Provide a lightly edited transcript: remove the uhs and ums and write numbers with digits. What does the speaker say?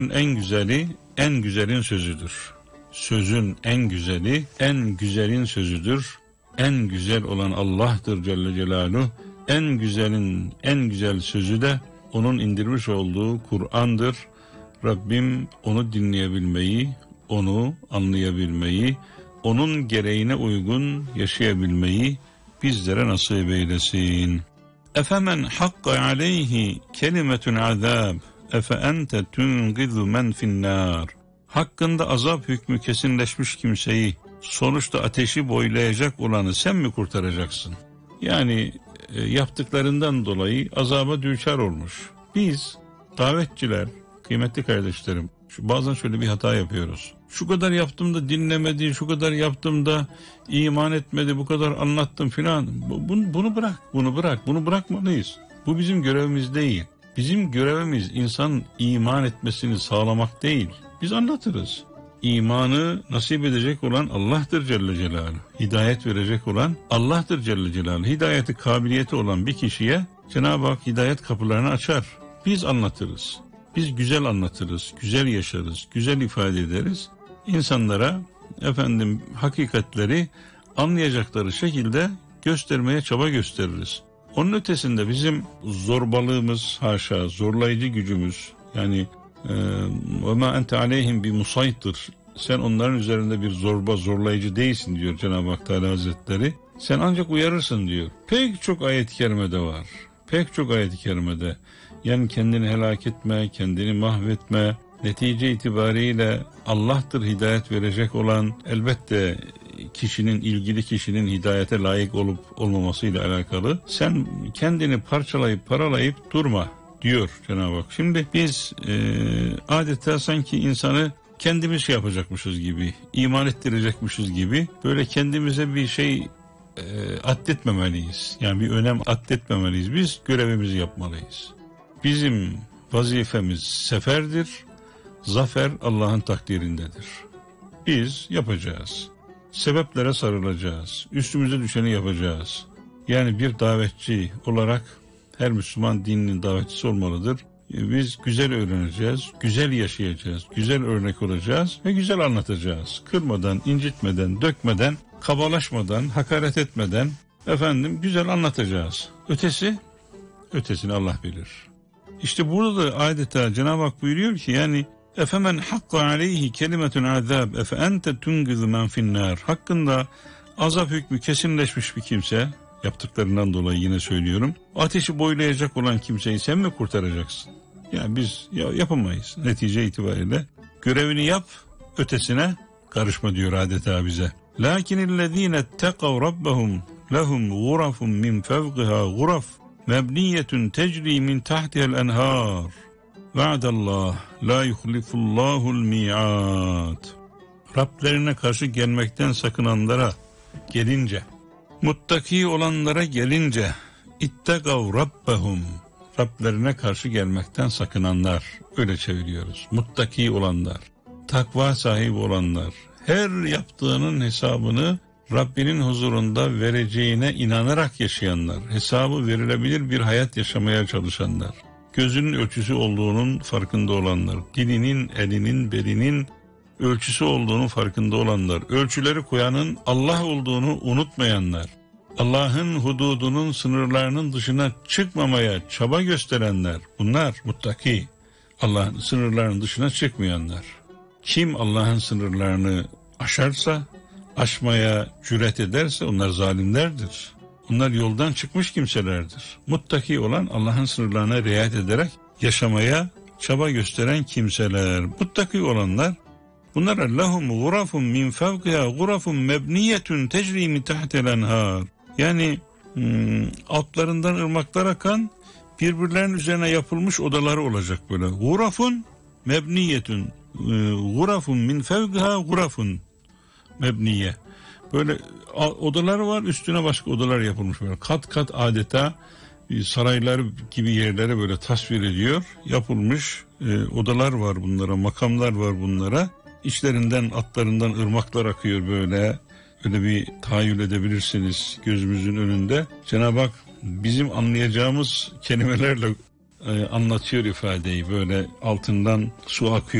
en güzeli en güzelin sözüdür. Sözün en güzeli en güzelin sözüdür. En güzel olan Allah'tır Celle Celaluhu. En güzelin en güzel sözü de onun indirmiş olduğu Kur'an'dır. Rabbim onu dinleyebilmeyi, onu anlayabilmeyi, onun gereğine uygun yaşayabilmeyi bizlere nasip eylesin. Efemen hakka aleyhi kelimetun azab efe ente tungizu men finnâr. Hakkında azap hükmü kesinleşmiş kimseyi, sonuçta ateşi boylayacak olanı sen mi kurtaracaksın? Yani yaptıklarından dolayı azaba düçar olmuş. Biz davetçiler, kıymetli kardeşlerim, bazen şöyle bir hata yapıyoruz. Şu kadar yaptım da dinlemedi, şu kadar yaptım da iman etmedi, bu kadar anlattım filan. Bunu bırakmalıyız. Bu bizim görevimiz değil. Bizim görevimiz insan iman etmesini sağlamak değil. Biz anlatırız. İmanı nasip edecek olan Allah'tır Celle Celaluhu. Hidayet verecek olan Allah'tır Celle Celaluhu. Hidayeti kabiliyeti olan bir kişiye Cenab-ı Hak hidayet kapılarını açar. Biz anlatırız. Biz güzel anlatırız, güzel yaşarız, güzel ifade ederiz. İnsanlara hakikatleri anlayacakları şekilde göstermeye çaba gösteririz. Onun ötesinde bizim zorbalığımız, haşa, zorlayıcı gücümüz, yani وَمَا أَنْتَ عَلَيْهِمْ بِمُسَيْطِرٍ, sen onların üzerinde bir zorlayıcı değilsin diyor Cenab-ı Hak Teala Hazretleri. Sen ancak uyarırsın diyor. Pek çok ayet-i kerimede var. Pek çok ayet-i kerimede. Yani kendini helak etme, kendini mahvetme. Netice itibariyle Allah'tır hidayet verecek olan, elbette ilgili kişinin hidayete layık olup olmamasıyla alakalı. Sen kendini parçalayıp paralayıp durma diyor Cenab-ı Hak. Şimdi biz adeta sanki insanı kendimiz yapacakmışız gibi, iman ettirecekmişiz gibi, böyle kendimize bir şey atletmemeliyiz. Yani bir önem atletmemeliyiz. Biz görevimizi yapmalıyız. Bizim vazifemiz seferdir. Zafer Allah'ın takdirindedir. Biz yapacağız. Sebeplere sarılacağız. Üstümüze düşeni yapacağız. Yani bir davetçi olarak her Müslüman dininin davetçisi olmalıdır. Biz güzel öğreneceğiz, güzel yaşayacağız, güzel örnek olacağız ve güzel anlatacağız. Kırmadan, incitmeden, dökmeden, kabalaşmadan, hakaret etmeden güzel anlatacağız. Ötesini Allah bilir. İşte burada da adeta Cenab-ı Hak buyuruyor ki yani efemen hakka aleyhi kelimetun azab efe ente tungizu men finnâr. Hakkında azap hükmü kesinleşmiş bir kimse, yaptıklarından dolayı yine söylüyorum, ateşi boylayacak olan kimseyi sen mi kurtaracaksın? Yani biz yapamayız. Netice itibariyle görevini yap, ötesine karışma diyor adeta bize. Lakinnellezîne tekav rabbahum lehum gurafun min fevqiha guraf mebniyetun tecri min tahtiha'l enhar. Va'dallah la yuhlifullahul mi'ad. Rablerine karşı gelmekten sakınanlara gelince, muttaki olanlara gelince, ittekav rabbahum, Rablerine karşı gelmekten sakınanlar, öyle çeviriyoruz. Muttaki olanlar, takva sahibi olanlar, her yaptığının hesabını Rabbinin huzurunda vereceğine inanarak yaşayanlar, hesabı verilebilir bir hayat yaşamaya çalışanlar, gözünün ölçüsü olduğunun farkında olanlar, dilinin, elinin, belinin ölçüsü olduğunun farkında olanlar, ölçüleri koyanın Allah olduğunu unutmayanlar, Allah'ın hududunun sınırlarının dışına çıkmamaya çaba gösterenler, bunlar muttaki, Allah'ın sınırlarının dışına çıkmayanlar. Kim Allah'ın sınırlarını aşarsa, aşmaya cüret ederse onlar zalimlerdir. Onlar yoldan çıkmış kimselerdir. Muttaki olan Allah'ın sınırlarına riayet ederek yaşamaya çaba gösteren kimseler. Muttaki olanlar, bunlar lahum gurafun min fevkiha gurafun mebniyetun tecri min tahti'l enhar. Yani altlarından ırmaklar akan, birbirlerinin üzerine yapılmış odaları olacak böyle. Gurafun mebniyetun, gurafun min fevkiha gurafun mebniye. Böyle odaları var, üstüne başka odalar yapılmış böyle. Kat kat adeta saraylar gibi yerlere böyle tasvir ediyor. Yapılmış odalar var bunlara, makamlar var bunlara. İçlerinden, altlarından ırmaklar akıyor böyle. Öyle bir tahayyül edebilirsiniz gözümüzün önünde. Cenab-ı Hak bizim anlayacağımız kelimelerle anlatıyor ifadeyi, böyle altından su akıyor.